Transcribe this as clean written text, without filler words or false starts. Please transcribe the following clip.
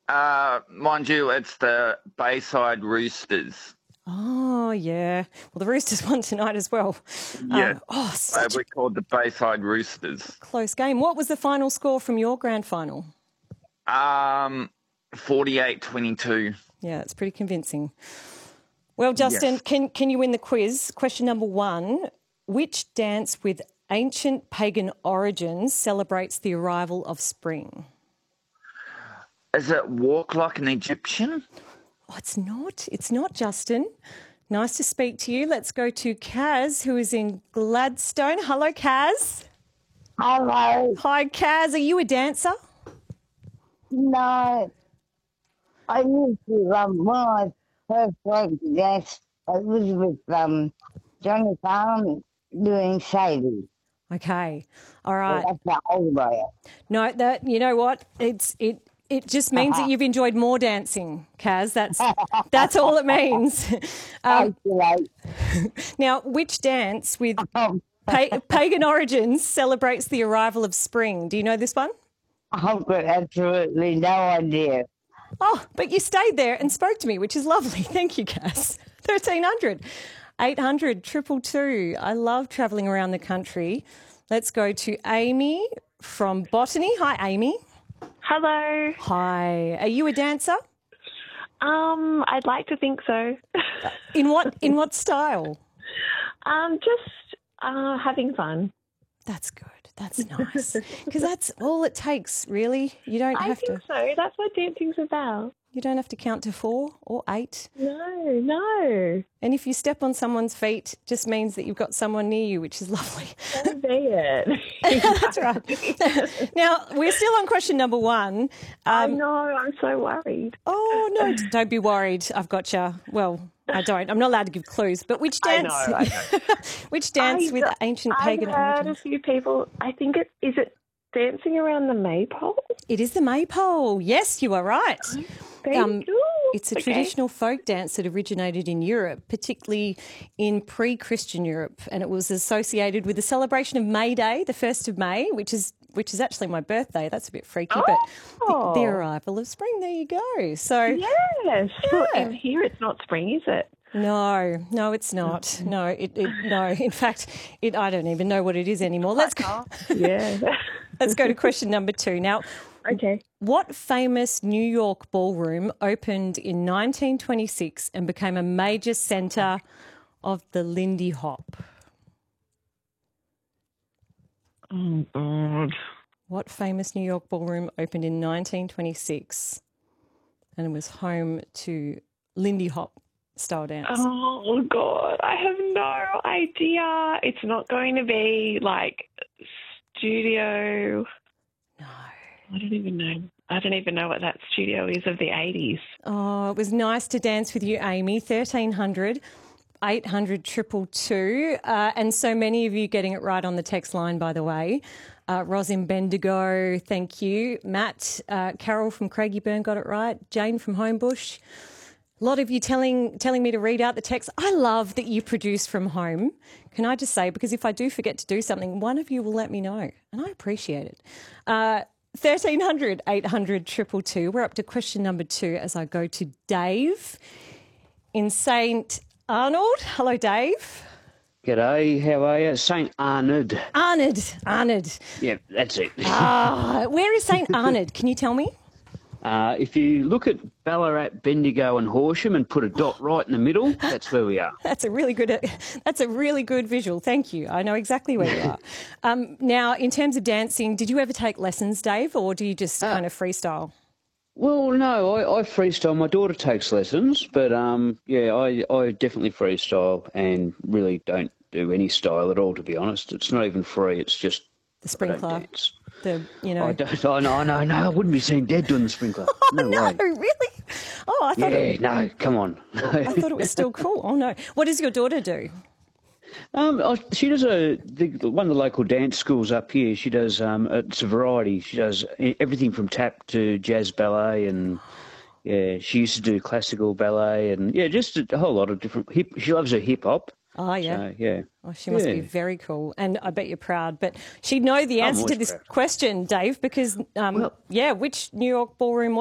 Mind you, it's the Bayside Roosters. Oh, yeah. Well, the Roosters won tonight as well. Yeah. Such We're called the Bayside Roosters. a close game. What was the final score from your grand final? 48-22. Yeah, it's pretty convincing. Well, Justin, Yes. can you win the quiz? Question number 1. Which dance with ancient pagan origins celebrates the arrival of spring? Is it Walk Like an Egyptian? Oh, it's not. It's not, Justin. Nice to speak to you. Let's go to Kaz, who is in Gladstone. Hello, Kaz. Hello. Hi, Kaz. Are you a dancer? No, I used to, when I first went to dance, I was with Johnny Farm doing Sadie. Okay. All right. That's the old way. No, you know what? It just means that you've enjoyed more dancing, Kaz. That's all it means. Now, which dance with pagan origins celebrates the arrival of spring? Do you know this one? I've got absolutely no idea. Oh, but you stayed there and spoke to me, which is lovely. Thank you, Kaz. 1300 800 222. I love travelling around the country. Let's go to Amy from Botany. Hi, Amy. Hello. Hi. Are you a dancer? I'd like to think so. In what style? Just having fun. That's good. That's nice. Because that's all it takes, really. You don't I have think so. That's what dancing's about. You don't have to count to 4 or 8. No. And if you step on someone's feet, it just means that you've got someone near you, which is lovely. So be it. That's right. Now, we're still on question number 1. I know. I'm so worried. Oh, no, don't be worried. I've got you. Well, I don't. I'm not allowed to give clues. But which dance? I know. Which dance with ancient pagan I've heard origins? a few people. I think is it dancing around the maypole? It is the maypole. Yes, you are right. Thank you. It's a traditional folk dance that originated in Europe, particularly in pre-Christian Europe, and it was associated with the celebration of May Day, the 1st of May, which is actually my birthday. That's a bit freaky, but the arrival of spring. There you go. So Yes. Yeah. Well, and here it's not spring, is it? No, it's not. No, no. In fact, I don't even know what it is anymore. Let's go. Yeah. Let's go to question number 2 now. Okay. What famous New York ballroom opened in 1926 and became a major centre of the Lindy Hop? Oh, God. What famous New York ballroom opened in 1926 and was home to Lindy Hop style dance? Oh, God. I have no idea. It's not going to be like studio. No. I don't even know. I don't even know what that studio is of the 80s. Oh, it was nice to dance with you, Amy. 1300 800 222. And so many of you getting it right on the text line, by the way. Ros in Bendigo, thank you. Matt, Carol from Craigieburn got it right. Jane from Homebush. A lot of you telling me to read out the text. I love that you produce from home. Can I just say, because if I do forget to do something, one of you will let me know, and I appreciate it. 1300 800 222. We're up to question number 2 as I go to Dave in St Arnold. Hello, Dave. G'day, how are you? St Arnold. Arnold. Yeah, that's it. Where is St Arnold? Can you tell me? If you look at Ballarat, Bendigo and Horsham and put a dot right in the middle, that's where we are. That's a really good visual. Thank you. I know exactly where you are. Now, in terms of dancing, did you ever take lessons, Dave, or do you just kind of freestyle? Well, no, I freestyle. My daughter takes lessons, but I definitely freestyle and really don't do any style at all, to be honest. It's not even free. It's just the sprinkler. Dance. I don't. No, I wouldn't be seen dead doing the sprinkler. Oh, no way. Really? Oh, I thought. No, come on. I thought it was still cool. Oh no, what does your daughter do? She does one of the local dance schools up here. She does it's a variety. She does everything from tap to jazz ballet, and she used to do classical ballet, and just a whole lot of different. She loves her hip hop. Oh, yeah. So, yeah. Oh, she must be very cool. And I bet you're proud. But she'd know the answer to this question, Dave, because, which New York ballroom was